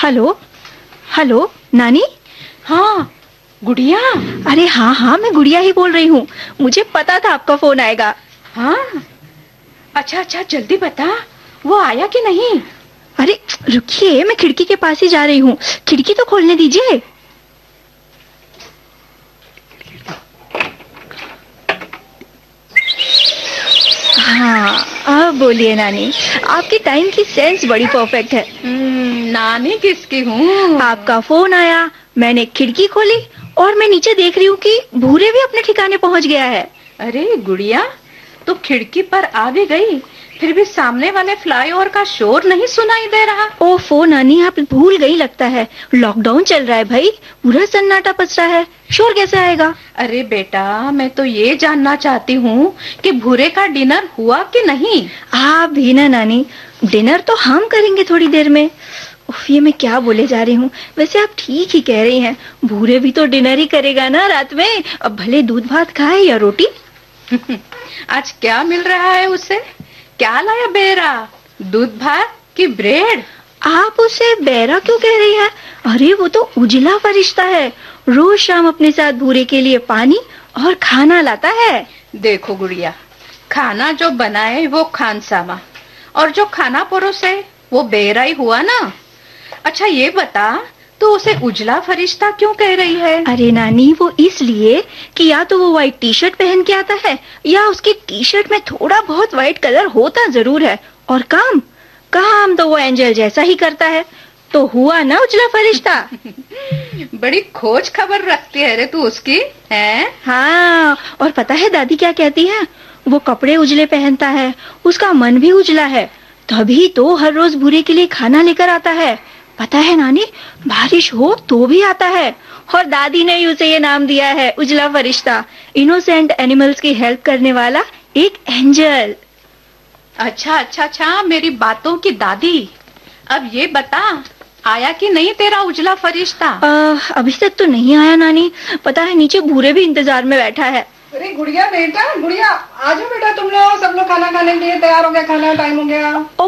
Hello. Hello नानी। हाँ गुड़िया। अरे हाँ हाँ, मैं गुड़िया ही बोल रही हूँ। मुझे पता था आपका फोन आएगा। हाँ अच्छा अच्छा, जल्दी बता, वो आया कि नहीं? अरे रुकिए, मैं खिड़की के पास ही जा रही हूँ। खिड़की तो खोलने दीजिए। हाँ, अब बोलिए नानी। आपकी टाइम की सेंस बड़ी परफेक्ट है। नानी किसकी हूँ? आपका फोन आया, मैंने खिड़की खोली और मैं नीचे देख रही हूँ कि भूरे भी अपने ठिकाने पहुँच गया है। अरे गुड़िया, तो खिड़की पर आ भी गई, फिर भी सामने वाले फ्लाईओवर का शोर नहीं सुनाई दे रहा। ओफो नानी, आप भूल गई लगता है। लॉकडाउन चल रहा है भाई, पूरा सन्नाटा पस रहा है, शोर कैसे आएगा? अरे बेटा, मैं तो ये जानना चाहती हूँ कि भूरे का डिनर हुआ कि नहीं। आप भी ना नानी, डिनर तो हम करेंगे थोड़ी देर में। उफ, ये मैं क्या बोले जा रही हूँ। वैसे आप ठीक ही कह रही हैं, भूरे भी तो डिनर ही करेगा ना रात में, अब भले दूध भात खाए या रोटी। आज क्या मिल रहा है उसे? क्या लाया बेरा? दूध भात की ब्रेड? आप उसे बेरा क्यों कह रही हैं? अरे वो तो उजला फरिश्ता है, रोज शाम अपने साथ भूरे के लिए पानी और खाना लाता है। देखो गुड़िया, खाना जो बनाए वो खानसामा, और जो खाना परोसे वो बेरा ही हुआ ना। अच्छा ये बता, तो उसे उजला फरिश्ता क्यों कह रही है? अरे नानी, वो इसलिए कि या तो वो व्हाइट टी शर्ट पहन के आता है, या उसकी टी शर्ट में थोड़ा बहुत व्हाइट कलर होता जरूर है, और काम काम तो वो एंजल जैसा ही करता है। तो हुआ ना उजला फरिश्ता। बड़ी खोज खबर रखती है रे तू उसकी, हैं? हाँ, और पता है दादी क्या कहती है? वो कपड़े उजले पहनता है, उसका मन भी उजला है, तभी तो हर रोज भूरे के लिए खाना लेकर आता है। पता है नानी, बारिश हो तो भी आता है। और दादी ने ही उसे ये नाम दिया है, उजला फरिश्ता, इनोसेंट एनिमल्स की हेल्प करने वाला एक एंजल। अच्छा अच्छा अच्छा, मेरी बातों की दादी। अब ये बता, आया कि नहीं तेरा उजला फरिश्ता? अभी तक तो नहीं आया नानी। पता है नीचे भूरे भी इंतजार में बैठा है। अरे गुड़िया बेटा, गुड़िया आ जाओ बेटा, तुम लोग सब लोग खाना खाने के लिए तैयार हो गया, खाना टाइम हो गया।